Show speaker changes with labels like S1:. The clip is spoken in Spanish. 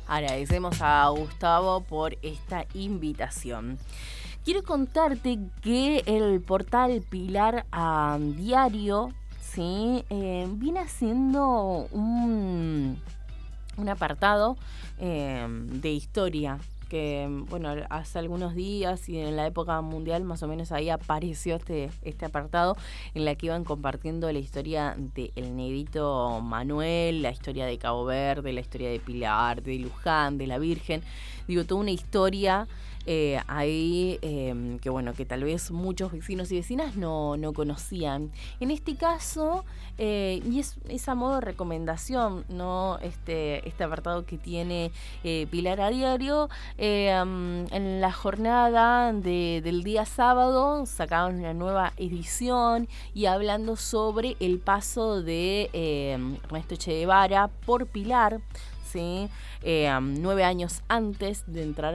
S1: Agradecemos a Gustavo por esta invitación. Quiero contarte que el portal Pilar a Diario, ¿sí? Viene haciendo un apartado de historia que, bueno, hace algunos días y en la época mundial más o menos ahí apareció este apartado en la que iban compartiendo la historia del negrito Manuel, la historia de Cabo Verde, la historia de Pilar, de Luján, de la Virgen. Digo, toda una historia ahí que bueno, que tal vez muchos vecinos y vecinas no conocían. En este caso, y es a modo de recomendación, ¿no? Este apartado que tiene Pilar a Diario, en la jornada del día sábado sacaron una nueva edición y hablando sobre el paso de Ernesto Che Guevara por Pilar, ¿sí? 9 años antes de entrar